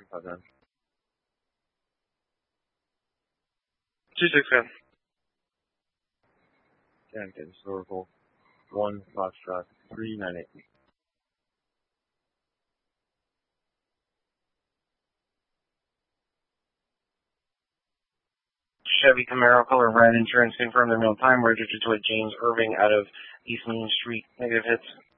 then. 2-6, Yankton, historical 1 Foxtrot 398. Chevy Camaro, color red, insurance confirmed, their mail time, registered to a James Irving out of East Main Street. Negative hits.